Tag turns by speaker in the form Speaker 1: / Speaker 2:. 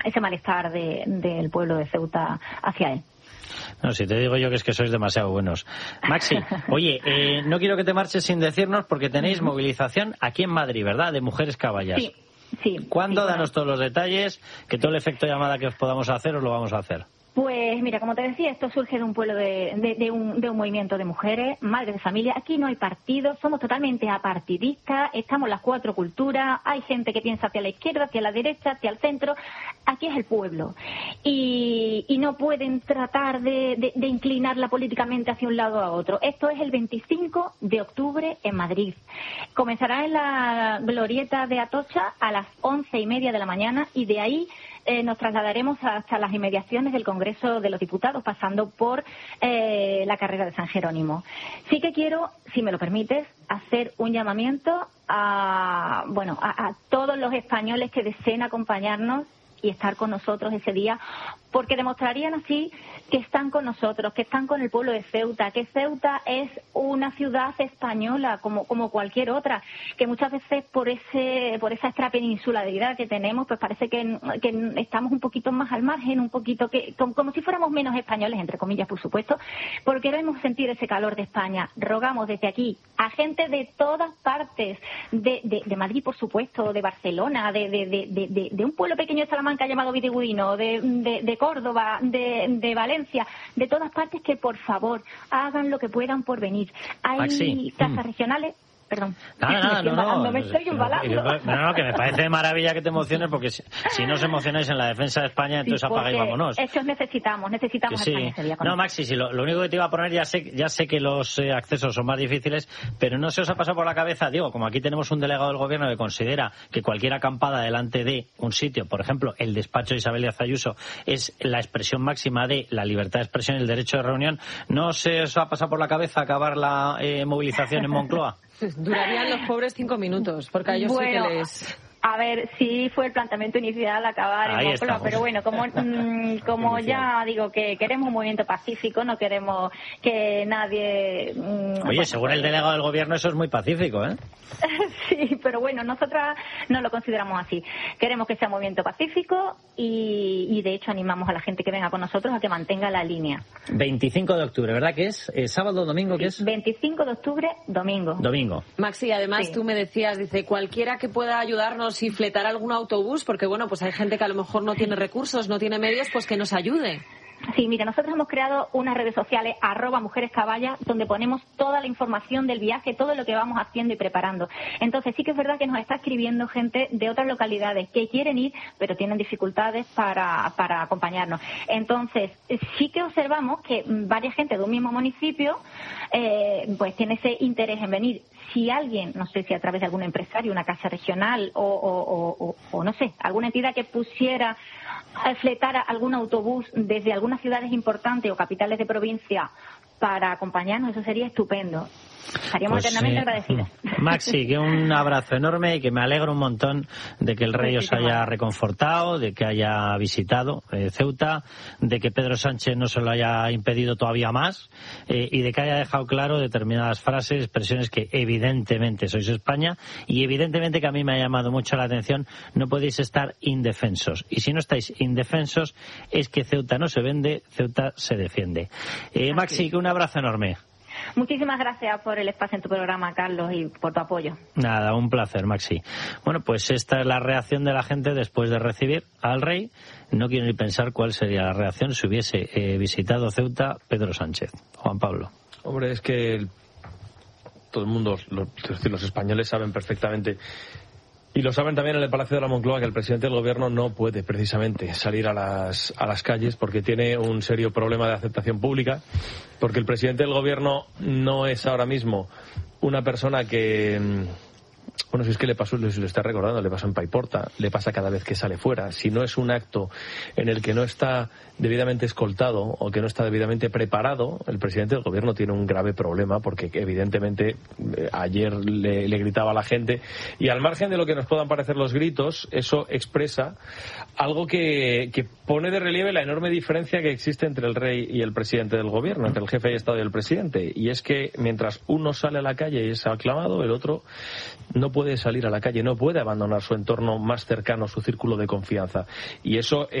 Speaker 1: malestar del pueblo de Ceuta hacia él.
Speaker 2: No, si te digo yo que es que sois demasiado buenos. Maxi, oye, no quiero que te marches sin decirnos, porque tenéis movilización aquí en Madrid, ¿verdad?, de Mujeres Caballas.
Speaker 1: Sí.
Speaker 2: ¿Cuándo?
Speaker 1: Sí,
Speaker 2: Danos todos los detalles, que todo el efecto llamada que os podamos hacer, os lo vamos a hacer.
Speaker 1: Pues mira, como te decía, esto surge de un pueblo de un movimiento de mujeres, madres de familia. Aquí no hay partidos, somos totalmente apartidistas, estamos las 4 culturas, hay gente que piensa hacia la izquierda, hacia la derecha, hacia el centro. Aquí es el pueblo. Y no pueden tratar de inclinarla políticamente hacia un lado a otro. Esto es el 25 de octubre en Madrid. Comenzará en la glorieta de Atocha a las 11:30 de la mañana y de ahí nos trasladaremos hasta las inmediaciones del Congreso de los Diputados, pasando por la carrera de San Jerónimo. Sí que quiero, si me lo permites, hacer un llamamiento a todos los españoles que deseen acompañarnos y estar con nosotros ese día, porque demostrarían así que están con nosotros, que están con el pueblo de Ceuta, que Ceuta es una ciudad española como cualquier otra, que muchas veces por esa extrapeninsularidad que tenemos, pues parece que estamos un poquito más al margen, un poquito como si fuéramos menos españoles, entre comillas, por supuesto, porque queremos sentir ese calor de España. Rogamos desde aquí a gente de todas partes, de Madrid, por supuesto, de Barcelona, de un pueblo pequeño de Salamanca llamado Vitigudino, de Córdoba, de Valencia, de todas partes, que por favor hagan lo que puedan por venir. Hay casas regionales. Perdón.
Speaker 2: No,
Speaker 1: me estoy embalando.
Speaker 2: No, que me parece de maravilla que te emociones, porque si no os emocionáis en la defensa de España, entonces apaga y vámonos.
Speaker 1: Eso necesitamos España ese día.
Speaker 2: No, Maxi, si lo único que te iba a poner, ya sé que los accesos son más difíciles, pero no se os ha pasado por la cabeza, digo, como aquí tenemos un delegado del gobierno que considera que cualquier acampada delante de un sitio, por ejemplo, el despacho de Isabel Díaz Ayuso, es la expresión máxima de la libertad de expresión y el derecho de reunión, ¿no se os ha pasado por la cabeza acabar la movilización en Moncloa?
Speaker 3: Durarían los pobres 5 minutos, porque a ellos sí que les...
Speaker 1: A ver, sí fue el planteamiento inicial acabar en Moncloa, pero bueno, como ya digo que queremos un movimiento pacífico, no queremos que nadie...
Speaker 2: Oye, según el delegado del gobierno eso es muy pacífico, ¿eh?
Speaker 1: Sí, pero bueno, nosotras no lo consideramos así. Queremos que sea un movimiento pacífico y de hecho animamos a la gente que venga con nosotros a que mantenga la línea.
Speaker 2: 25 de octubre, ¿verdad que es? ¿Sábado o domingo qué es?
Speaker 1: 25 de octubre, domingo.
Speaker 3: Maxi, además tú me decías, dice, cualquiera que pueda ayudarnos y fletar algún autobús, porque bueno, pues hay gente que a lo mejor no tiene recursos, no tiene medios, pues que nos ayude.
Speaker 1: Sí, mira, nosotros hemos creado unas redes sociales, @mujerescaballas, donde ponemos toda la información del viaje, todo lo que vamos haciendo y preparando. Entonces sí que es verdad que nos está escribiendo gente de otras localidades que quieren ir, pero tienen dificultades para acompañarnos. Entonces sí que observamos que varias gente de un mismo municipio pues tiene ese interés en venir. Si alguien, no sé si a través de algún empresario, una casa regional o no sé, alguna entidad que pusiera fletar algún autobús desde algunas ciudades importantes o capitales de provincia para acompañarnos, eso sería estupendo. Estaríamos eternamente agradecidos.
Speaker 2: Maxi, que un abrazo enorme y que me alegro un montón de que el rey os haya reconfortado, de que haya visitado Ceuta, de que Pedro Sánchez no se lo haya impedido todavía más y de que haya dejado claro determinadas frases, expresiones que evidentemente sois España y evidentemente que a mí me ha llamado mucho la atención, no podéis estar indefensos. Y si no estáis indefensos es que Ceuta no se vende, Ceuta se defiende. Maxi, que un abrazo enorme.
Speaker 1: Muchísimas gracias por el espacio en tu programa, Carlos, y por tu apoyo.
Speaker 2: Nada, un placer, Maxi. Bueno, pues esta es la reacción de la gente después de recibir al rey. No quiero ni pensar cuál sería la reacción si hubiese visitado Ceuta Pedro Sánchez. Juan Pablo.
Speaker 4: Hombre, es que todo el mundo, los españoles saben perfectamente, y lo saben también en el Palacio de la Moncloa, que el presidente del gobierno no puede precisamente salir a las calles porque tiene un serio problema de aceptación pública, porque el presidente del gobierno no es ahora mismo una persona que... Bueno, si es que le pasó, si lo está recordando, le pasó en Paiporta, le pasa cada vez que sale fuera. Si no es un acto en el que no está debidamente escoltado o que no está debidamente preparado, el presidente del gobierno tiene un grave problema porque evidentemente ayer le gritaba a la gente y al margen de lo que nos puedan parecer los gritos, eso expresa algo que pone de relieve la enorme diferencia que existe entre el rey y el presidente del gobierno, entre el jefe de Estado y el presidente. Y es que mientras uno sale a la calle y es aclamado, el otro no puede salir a la calle, no puede abandonar su entorno más cercano, su círculo de confianza. Y eso